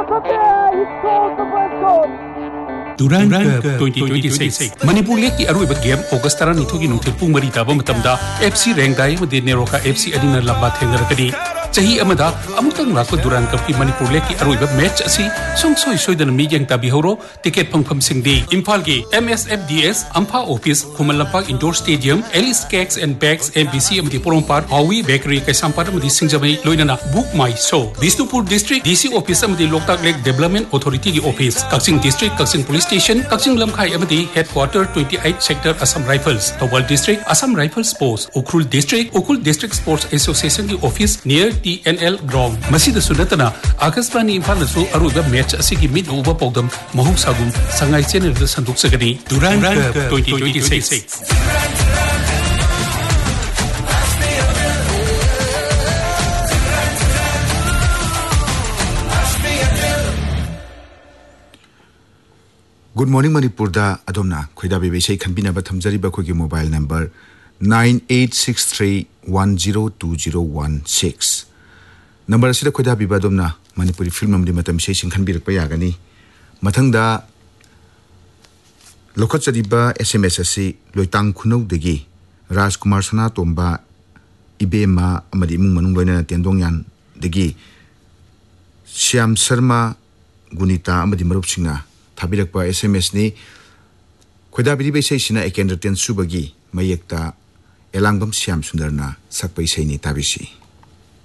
Duran Cup 2026 Manipur Leki Aruiba Game August Taranithogi Nungthil Pung Mari Taba Matamda FC Rengdai Madi Neroka FC Adina Lamba Thengarakani Chahi Amada Amutang Lakpa Duran Cup ki Manipur Leki Aruiba match asi Songsoi Soidan Miyang Tabihoro Ticket Pangpam Singdi Imphal gi MSFDS Ampha Office Khumalampak Indoor Stadium Alice Cakes and Bags MBC Amadi Porongpar Hawi Bakery Kaisampar Amadi Singjamai Loinana Book My Show Bisnupur District DC Office Amadi Loktak Lake Development Authority gi Office Kaksing District Kaksing Police Station Kaksing Lamkhai Amadi Headquarter 28 Sector Assam Rifles Tawal District Assam Rifles Post Ukrul District Sports Association ki Office near TNL Ground Masida Sunatana Akasbani Imphal Su Aruba match asigi mid uba pogam Mahuk Sagum Sangai Channel the Sanduk Sagani Duran Cup 2026 Good morning Manipur da adomna khoida be sei khanbina ba thamjari ba khogi mobile number 9863102016 number sida khoida bi ba adomna Manipuri film amdi matam sei sing khanbirak pa yagani mathangda lokachari ba SMS asi loitang khunau degi Rajkumar Sana Tomba Ibema amadi mung manung loina tendong yan degi Shyam Sharma Gunita amadi marup singa Tabirak pa SMS ni Khoida biri bay say sina ekender ten subagi mayekta elangbam Shyam Sundarna sakpay say ni tabisi